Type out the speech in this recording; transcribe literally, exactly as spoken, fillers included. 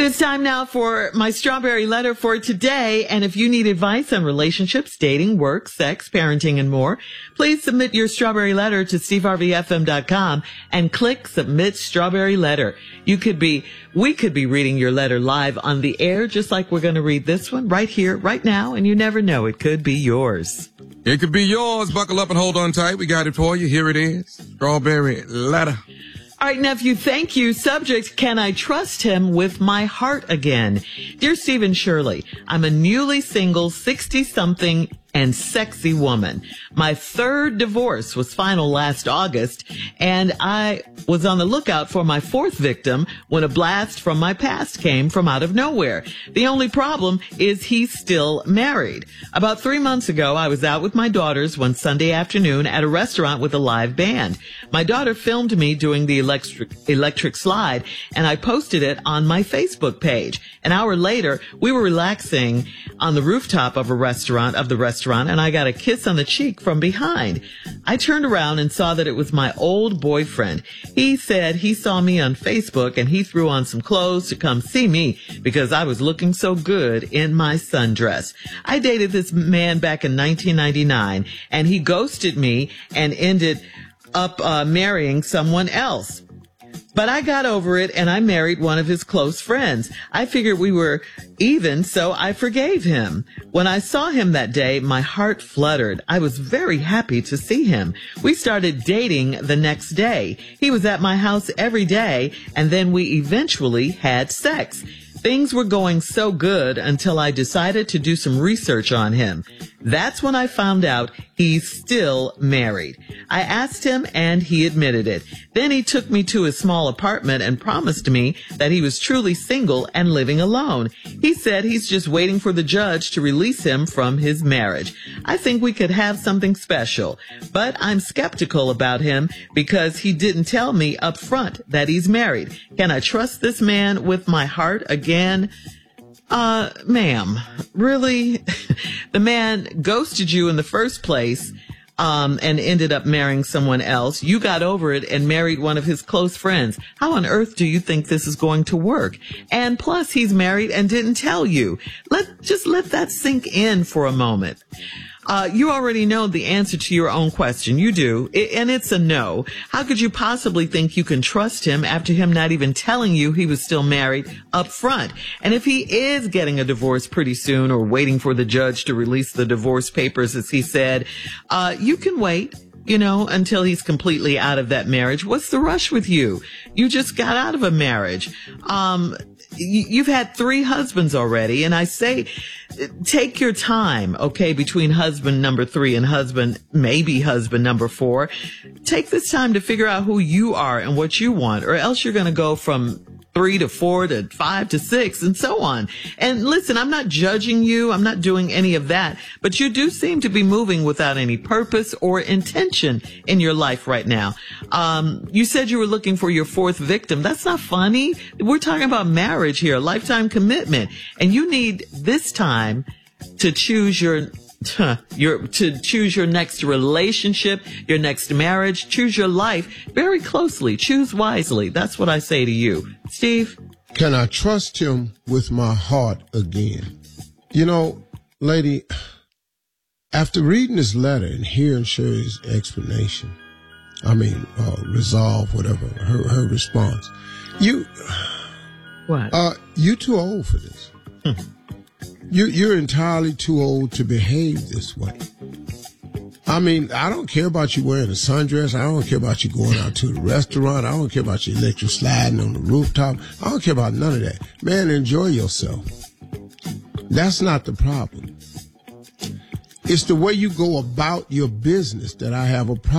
It is time now for my strawberry letter for today. And if you need advice on relationships, dating, work, sex, parenting, and more, please submit your strawberry letter to steve harvey f m dot com and click submit strawberry letter. You could be, we could be reading your letter live on the air, just like we're going to read this one right here, right now. And you never know, it could be yours. It could be yours. Buckle up and hold on tight. We got it for you. Here it is. Strawberry letter. All right, nephew, thank you. Subject, can I trust him with my heart again? Dear Stephen Shirley, I'm a newly single sixty-something and sexy woman. My third divorce was final last August, and I was on the lookout for my fourth victim when a blast from my past came from out of nowhere. The only problem is he's still married. About three months ago, I was out with my daughters one Sunday afternoon at a restaurant with a live band. My daughter filmed me doing the electric, electric slide, and I posted it on my Facebook page. An hour later, we were relaxing on the rooftop of a restaurant, of the restaurant, and I got a kiss on the cheek from behind. I turned around and saw that it was my old boyfriend. He said he saw me on Facebook and he threw on some clothes to come see me because I was looking so good in my sundress. I dated this man back in nineteen ninety-nine and he ghosted me and ended up uh, marrying someone else. But I got over it and I married one of his close friends. I figured we were even, so I forgave him. When I saw him that day, my heart fluttered. I was very happy to see him. We started dating the next day. He was at my house every day, and then we eventually had sex. Things were going so good until I decided to do some research on him. That's when I found out he's still married. I asked him and he admitted it. Then he took me to his small apartment and promised me that he was truly single and living alone. He said he's just waiting for the judge to release him from his marriage. I think we could have something special, but I'm skeptical about him because he didn't tell me up front that he's married. Can I trust this man with my heart again? Uh, ma'am, really? The man ghosted you in the first place, um, and ended up marrying someone else. You got over it and married one of his close friends. How on earth do you think this is going to work? And plus, he's married and didn't tell you. Let, just let that sink in for a moment. Uh, you already know the answer to your own question. You do. I- and it's a no. How could you possibly think you can trust him after him not even telling you he was still married up front? And if he is getting a divorce pretty soon or waiting for the judge to release the divorce papers, as he said, uh, you can wait, you know, until he's completely out of that marriage. What's the rush with you? You just got out of a marriage. Um, You've had three husbands already, and I say, take your time, okay, between husband number three and husband, maybe husband number four. Take this time to figure out who you are and what you want, or else you're going to go from three to four to five to six and so on. And listen, I'm not judging you. I'm not doing any of that, but you do seem to be moving without any purpose or intention in your life right now. Um, you said you were looking for your fourth victim. That's not funny. We're talking about marriage here, a lifetime commitment, and you need this time to choose your your to choose your next relationship, your next marriage. Choose your life very closely. Choose wisely. That's what I say to you. Steve? Can I trust him with my heart again? You know, lady, after reading this letter and hearing Shirley's explanation, I mean, uh, resolve, whatever, her, her response, you, What? Uh, you're too old for this. Hmm. You, you're entirely too old to behave this way. I mean, I don't care about you wearing a sundress. I don't care about you going out to the restaurant. I don't care about you electric sliding on the rooftop. I don't care about none of that. Man, enjoy yourself. That's not the problem. It's the way you go about your business that I have a problem.